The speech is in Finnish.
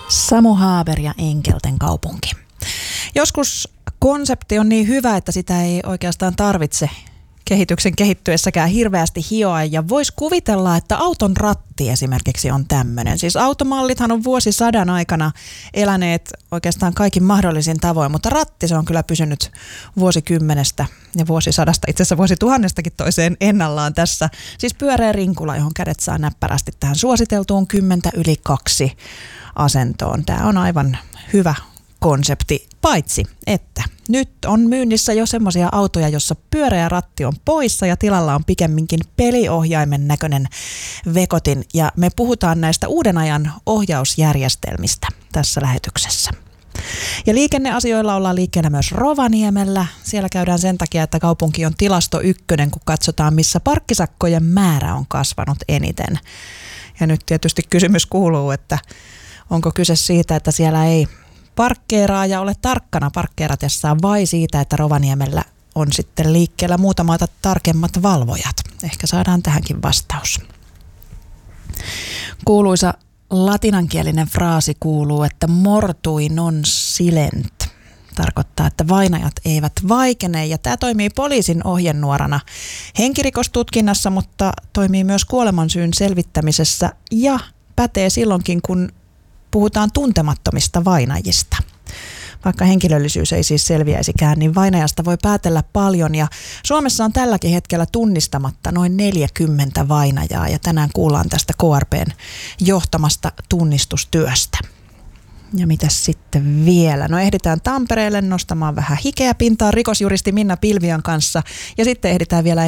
Samu Haber ja Enkelten kaupunki. Joskus konsepti on niin hyvä, että sitä ei oikeastaan tarvitse kehityksen kehittyessäkään hirveästi hioa, ja voisi kuvitella, että auton ratti esimerkiksi on tämmöinen. Siis automallithan on vuosisadan aikana eläneet oikeastaan kaikin mahdollisin tavoin, mutta ratti se on kyllä pysynyt vuosikymmenestä ja vuosisadasta, itse asiassa vuosituhannestakin toiseen ennallaan tässä. Siis pyöreä rinkula, johon kädet saa näppärästi tähän suositeltuun 10:2 asentoon. Tämä on aivan hyvä konsepti, paitsi että nyt on myynnissä jo semmoisia autoja, jossa pyöreä ratti on poissa ja tilalla on pikemminkin peliohjaimen näköinen vekotin. Ja me puhutaan näistä uuden ajan ohjausjärjestelmistä tässä lähetyksessä. Ja liikenneasioilla ollaan liikkeellä myös Rovaniemellä. Siellä käydään sen takia, että kaupunki on tilasto ykkönen, kun katsotaan, missä parkkisakkojen määrä on kasvanut eniten. Ja nyt tietysti kysymys kuuluu, että onko kyse siitä, että siellä ei parkkeeraaja ole tarkkana parkkeeratessaan, vai siitä, että Rovaniemellä on sitten liikkeellä muutamat tarkemmat valvojat. Ehkä saadaan tähänkin vastaus. Kuuluisa latinankielinen fraasi kuuluu, että mortui non silent. Tarkoittaa, että vainajat eivät vaikene, ja tämä toimii poliisin ohjenuorana henkirikostutkinnassa, mutta toimii myös kuolemansyyn selvittämisessä ja pätee silloinkin, kun puhutaan tuntemattomista vainajista. Vaikka henkilöllisyys ei siis selviäisikään, niin vainajasta voi päätellä paljon, ja Suomessa on tälläkin hetkellä tunnistamatta noin 40 vainajaa, ja tänään kuullaan tästä KRP:n johtamasta tunnistustyöstä. Ja mitäs sitten vielä? No ehditään Tampereelle nostamaan vähän hikeä pintaan rikosjuristi Minna Pilviön kanssa, ja sitten ehditään vielä